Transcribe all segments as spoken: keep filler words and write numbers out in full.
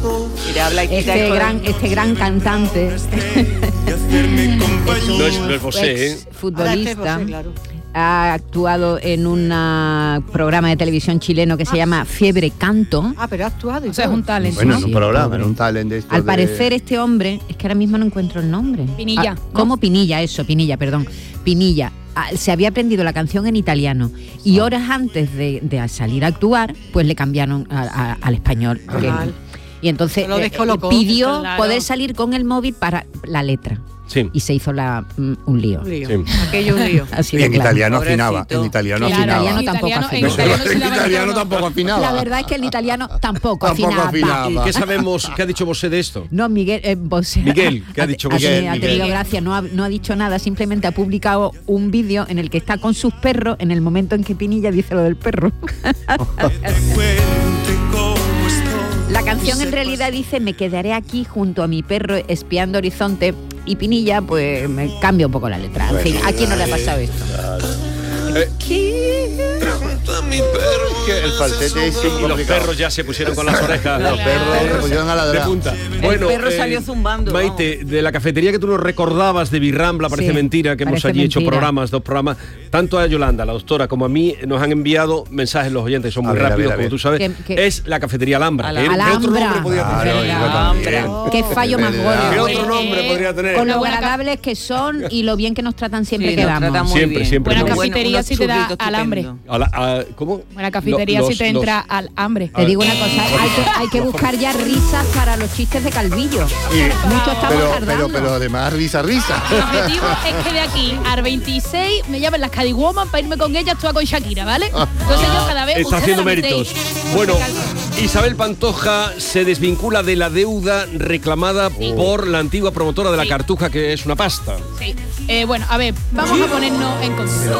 Este gran, este gran cantante no es, no es Bosé, ¿eh? futbolista. Ha actuado en un programa de televisión chileno que ah, se llama Fiebre Canto. Ah, pero ha actuado. O sea, es un talento. Bueno, ¿no? en un Sí, programa, en un talent de esto. Al de... parecer este hombre, es que ahora mismo no encuentro el nombre. Pinilla. Ah, ¿Cómo? Pinilla, eso, Pinilla, perdón. Pinilla. Ah, se había aprendido la canción en italiano y horas antes de, de salir a actuar, pues le cambiaron a, a, al español. Que, y entonces eh, pidió claro. poder salir con el móvil para la letra. Sí. Y se hizo la, mm, un lío. Un lío. Sí. Aquello un lío. Así y en claro. italiano afinaba. En italiano claro, afinaba. En italiano tampoco italiano, afinaba. En italiano, en italiano tampoco afinaba. La verdad es que el italiano tampoco, tampoco afinaba. afinaba. ¿Y qué sabemos? ¿Qué ha dicho Bosé de esto? No, Miguel, eh, Bosé. Miguel, ¿qué ha dicho Bosé? Ha, ha tenido gracia, no ha, no ha dicho nada, simplemente ha publicado un vídeo en el que está con sus perros en el momento en que Pinilla dice lo del perro. La canción en realidad dice: me quedaré aquí junto a mi perro espiando horizonte. Y Pinilla, pues, me cambia un poco la letra. En fin, ¿a quién no le ha pasado esto? Eh, que el falsete es y los perros ya se pusieron con las orejas. Los perros se pusieron a ladrar. De punta. Bueno, el perro eh, salió zumbando. Maite, de la cafetería que tú nos recordabas de Birrambla, parece Sí, mentira, que hemos parece allí mentira. hecho programas, dos programas. Tanto a Yolanda, la doctora, como a mí, nos han enviado mensajes los oyentes, son A muy ver, a rápidos, ver, a como ver. tú sabes. ¿Qué- qué? Es la cafetería Alhambra. Ala- ¿Qué, ¿qué otro Alhambra. nombre podría Claro, tener? igual también. Qué fallo más gordo. ¿Qué Bueno, otro nombre eh, podría tener? Con lo buena agradables que son y lo bien que nos tratan siempre Sí, que nos vamos. tratan muy Siempre, bien. siempre. Buena Bueno, cafetería unos si te da churritos alambre. estupendos. A la- a- ¿Cómo? Buena cafetería Lo- si te los- entra al hambre. Te digo una cosa, hay que, hay que buscar ya risas para los chistes de Calvillo. Y- Mucho estamos pero, tardando. pero, pero además risa, risa. Mi objetivo es que de aquí al veintiséis me llamen las Cadiwoman para irme con ella a actuar con Shakira, ¿vale? Entonces yo cada vez Está buscaré haciendo la méritos. veintiséis. Bueno, Porque Isabel Pantoja se desvincula de la deuda reclamada por la antigua promotora de la Sí. Cartuja, que es una pasta. Sí. Eh, bueno, a ver, vamos a ponernos en contexto.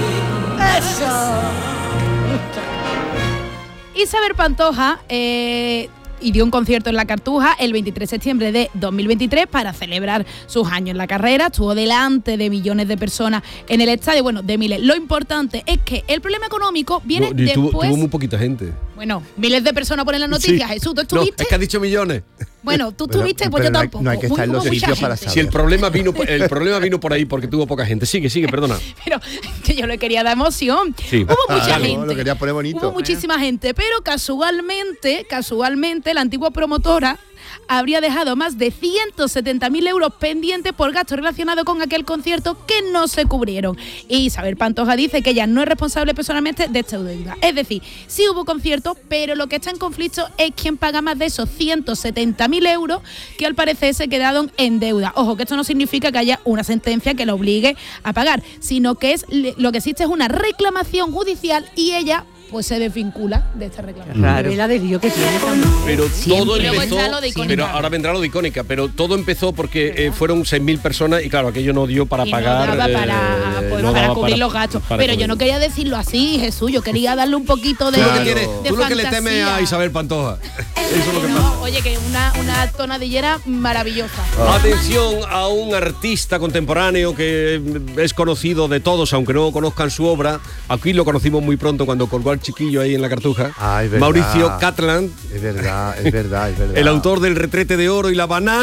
Isabel Pantoja eh, y dio un concierto en la Cartuja el veintitrés de septiembre de dos mil veintitrés para celebrar sus años en la carrera. Estuvo delante de millones de personas en el estadio, bueno, de miles. Lo importante es que el problema económico viene No, y tuvo, después... tuvo muy poquita gente. Bueno, miles de personas ponen las noticias. Sí. Jesús, ¿tú No, estuviste? es que ha dicho millones. Bueno, tú Pero- estuviste, pues pero yo no hay- tampoco. no hay que Muy- estar en los hubo mucha sitios para gente. saber. Si el problema vino, el problema vino por ahí porque tuvo poca gente. Sigue, sigue, perdona. Pero que yo le quería dar emoción. Sí. Hubo mucha Claro, gente. lo quería poner bonito. Hubo muchísima gente, pero casualmente, casualmente, la antigua promotora habría dejado más de ciento setenta mil euros pendientes por gastos relacionados con aquel concierto que no se cubrieron. Y Isabel Pantoja dice que ella no es responsable personalmente de esta deuda. Es decir, sí hubo concierto, pero lo que está en conflicto es quién paga más de esos ciento setenta mil euros que al parecer se quedaron en deuda. Ojo, que esto no significa que haya una sentencia que la obligue a pagar, sino que es lo que existe es una reclamación judicial y ella pues se desvincula de esta reclamación. Raro. La de Dios que tiene también. Pero Siempre. todo Y luego empezó. está lo de Icónica. Pero ahora vendrá lo de Icónica. Pero todo empezó porque eh, fueron seis mil personas y claro, aquello no dio para Y pagar. no daba para, eh, pues, no para daba cubrir para- los gastos. para Pero cubrir. yo no quería decirlo así, Jesús. Yo quería darle un poquito de, Tú lo que, Claro. tienes, de tú lo que le fantasía. temes a Isabel Pantoja. Eso es lo que No, pasa. oye, que una, una tonadillera maravillosa. Atención a un artista contemporáneo que es conocido de todos, aunque no conozcan su obra. Aquí lo conocimos muy pronto cuando colgó al chiquillo ahí en la Cartuja. Ah, es verdad. Mauricio Catland, Es verdad, es verdad, es verdad. el autor del Retrete de Oro y la Banana.